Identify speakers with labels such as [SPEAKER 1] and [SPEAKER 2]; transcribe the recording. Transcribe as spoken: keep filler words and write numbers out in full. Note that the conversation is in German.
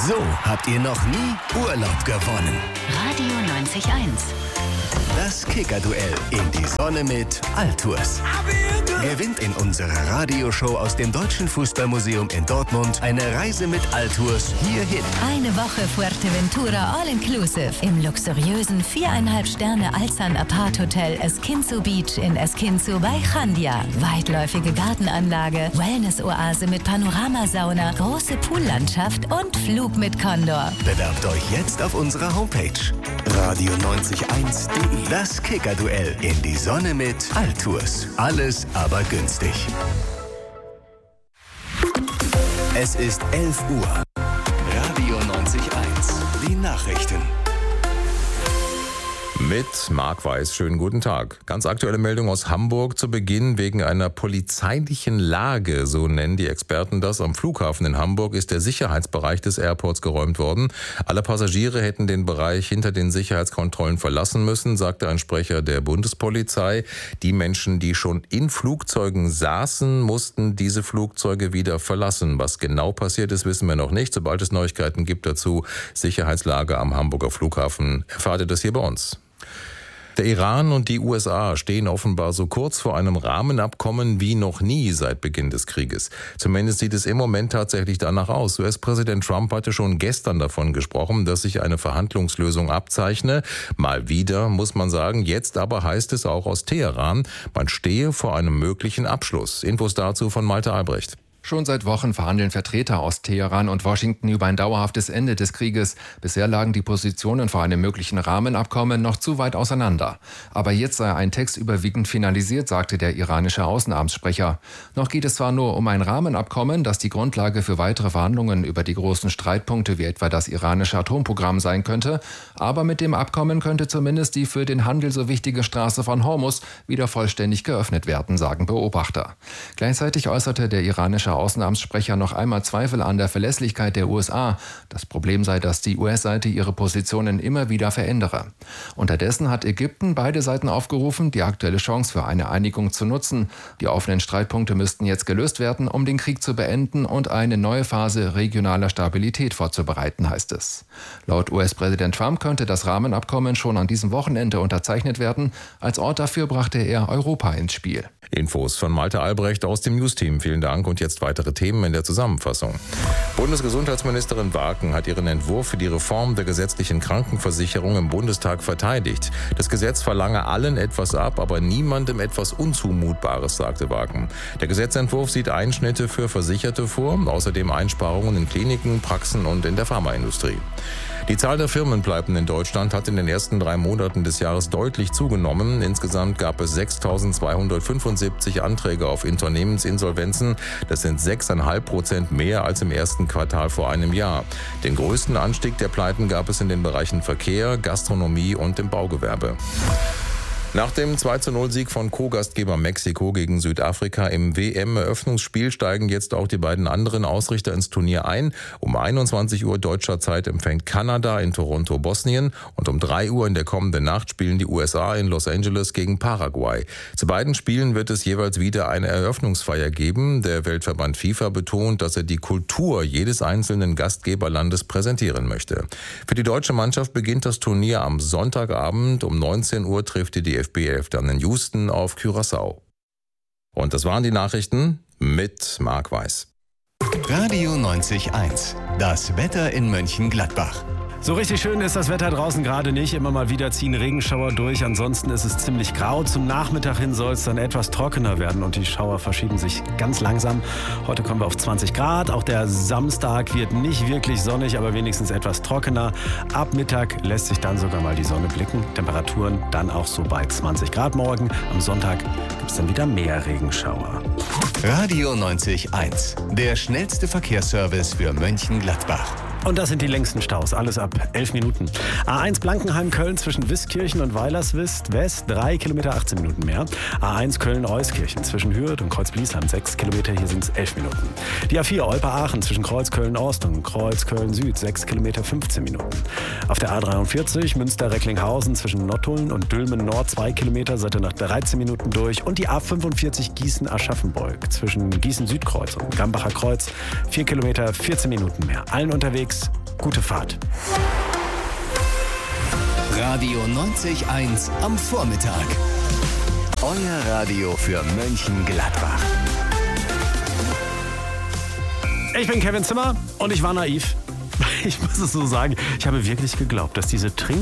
[SPEAKER 1] So habt ihr noch nie Urlaub gewonnen.
[SPEAKER 2] Radio neunzig Komma eins.
[SPEAKER 1] Das Kicker-Duell in die Sonne mit Altours. Gewinnt in unserer Radioshow aus dem Deutschen Fußballmuseum in Dortmund eine Reise mit Altours hierhin.
[SPEAKER 3] Eine Woche Fuerteventura All-Inclusive im luxuriösen viereinhalb Sterne Alzan Apart Hotel Esquinzo Beach in Esquinzo bei Chandia. Weitläufige Gartenanlage, Wellness-Oase mit Panoramasauna, große Poollandschaft und Flug mit Condor.
[SPEAKER 1] Bewerbt euch jetzt auf unserer Homepage radio neunzig Komma eins punkt de. Das Kicker-Duell in die Sonne mit Altours. Alles aber günstig. Es ist elf Uhr. Radio neunzig Komma eins. Die Nachrichten.
[SPEAKER 4] Mit Marc Weiß, schönen guten Tag. Ganz aktuelle Meldung aus Hamburg zu Beginn. Wegen einer polizeilichen Lage, so nennen die Experten das, am Flughafen in Hamburg ist der Sicherheitsbereich des Airports geräumt worden. Alle Passagiere hätten den Bereich hinter den Sicherheitskontrollen verlassen müssen, sagte ein Sprecher der Bundespolizei. Die Menschen, die schon in Flugzeugen saßen, mussten diese Flugzeuge wieder verlassen. Was genau passiert ist, wissen wir noch nicht. Sobald es Neuigkeiten gibt dazu, Sicherheitslage am Hamburger Flughafen, erfahrt ihr das hier bei uns. Der Iran und die U S A stehen offenbar so kurz vor einem Rahmenabkommen wie noch nie seit Beginn des Krieges. Zumindest sieht es im Moment tatsächlich danach aus. U S-Präsident Trump hatte schon gestern davon gesprochen, dass sich eine Verhandlungslösung abzeichne. Mal wieder, muss man sagen. Jetzt aber heißt es auch aus Teheran, man stehe vor einem möglichen Abschluss. Infos dazu von Malte Albrecht.
[SPEAKER 5] Schon seit Wochen verhandeln Vertreter aus Teheran und Washington über ein dauerhaftes Ende des Krieges. Bisher lagen die Positionen vor einem möglichen Rahmenabkommen noch zu weit auseinander. Aber jetzt sei ein Text überwiegend finalisiert, sagte der iranische Außenamtssprecher. Noch geht es zwar nur um ein Rahmenabkommen, das die Grundlage für weitere Verhandlungen über die großen Streitpunkte wie etwa das iranische Atomprogramm sein könnte, aber mit dem Abkommen könnte zumindest die für den Handel so wichtige Straße von Hormuz wieder vollständig geöffnet werden, sagen Beobachter. Gleichzeitig äußerte der iranische Außenamtssprecher noch einmal Zweifel an der Verlässlichkeit der U S A. Das Problem sei, dass die U S-Seite ihre Positionen immer wieder verändere. Unterdessen hat Ägypten beide Seiten aufgerufen, die aktuelle Chance für eine Einigung zu nutzen. Die offenen Streitpunkte müssten jetzt gelöst werden, um den Krieg zu beenden und eine neue Phase regionaler Stabilität vorzubereiten, heißt es. Laut U S-Präsident Trump könnte das Rahmenabkommen schon an diesem Wochenende unterzeichnet werden. Als Ort dafür brachte er Europa ins Spiel.
[SPEAKER 4] Infos von Malte Albrecht aus dem News-Team. Vielen Dank und jetzt weitere Themen in der Zusammenfassung. Bundesgesundheitsministerin Waken hat ihren Entwurf für die Reform der gesetzlichen Krankenversicherung im Bundestag verteidigt. Das Gesetz verlange allen etwas ab, aber niemandem etwas Unzumutbares, sagte Waken. Der Gesetzentwurf sieht Einschnitte für Versicherte vor, außerdem Einsparungen in Kliniken, Praxen und in der Pharmaindustrie. Die Zahl der Firmenpleiten in Deutschland hat in den ersten drei Monaten des Jahres deutlich zugenommen. Insgesamt gab es sechstausendzweihundertfünfundsiebzig Anträge auf Unternehmensinsolvenzen. Das sind sechs Komma fünf Prozent mehr als im ersten Quartal vor einem Jahr. Den größten Anstieg der Pleiten gab es in den Bereichen Verkehr, Gastronomie und im Baugewerbe. Nach dem zwei zu null Sieg von Co-Gastgeber Mexiko gegen Südafrika im W M-Eröffnungsspiel steigen jetzt auch die beiden anderen Ausrichter ins Turnier ein. Um einundzwanzig Uhr deutscher Zeit empfängt Kanada in Toronto Bosnien und um drei Uhr in der kommenden Nacht spielen die U S A in Los Angeles gegen Paraguay. Zu beiden Spielen wird es jeweils wieder eine Eröffnungsfeier geben. Der Weltverband FIFA betont, dass er die Kultur jedes einzelnen Gastgeberlandes präsentieren möchte. Für die deutsche Mannschaft beginnt das Turnier am Sonntagabend. Um neunzehn Uhr trifft die D F B elf dann in Houston auf Curaçao. Und das waren die Nachrichten mit Marc Weiß.
[SPEAKER 1] Radio neunzig Komma eins. Das Wetter in Mönchengladbach.
[SPEAKER 6] So richtig schön ist das Wetter draußen gerade nicht. Immer mal wieder ziehen Regenschauer durch. Ansonsten ist es ziemlich grau. Zum Nachmittag hin soll es dann etwas trockener werden und die Schauer verschieben sich ganz langsam. Heute kommen wir auf zwanzig Grad. Auch der Samstag wird nicht wirklich sonnig, aber wenigstens etwas trockener. Ab Mittag lässt sich dann sogar mal die Sonne blicken. Temperaturen dann auch so bei zwanzig Grad morgen. Am Sonntag gibt es dann wieder mehr Regenschauer.
[SPEAKER 1] Radio neunzig Komma eins. Der schnellste Verkehrsservice für Mönchengladbach.
[SPEAKER 6] Und das sind die längsten Staus, alles ab elf Minuten. A eins Blankenheim-Köln zwischen Wiskirchen und Weilerswist West, drei Kilometer, achtzehn Minuten mehr. A eins Köln-Euskirchen zwischen Hürth und Kreuzbliesheim, sechs Kilometer, hier sind es elf Minuten. Die A vier Olpe-Aachen zwischen Kreuzköln-Ost und Kreuzköln-Süd, sechs Kilometer, fünfzehn Minuten. Auf der A dreiundvierzig Münster-Recklinghausen zwischen Nottuln und Dülmen-Nord, zwei Kilometer, seid ihr nach dreizehn Minuten durch. Und die A fünfundvierzig Gießen-Aschaffenburg zwischen Gießen-Südkreuz und Gambacher Kreuz, vier Kilometer, vierzehn Minuten mehr. Allen unterwegs Gute Fahrt.
[SPEAKER 1] Radio neunzig eins am Vormittag. Euer Radio für Mönchengladbach.
[SPEAKER 6] Ich bin Kevin Zimmer und ich war naiv. Ich muss es so sagen, ich habe wirklich geglaubt, dass diese Trink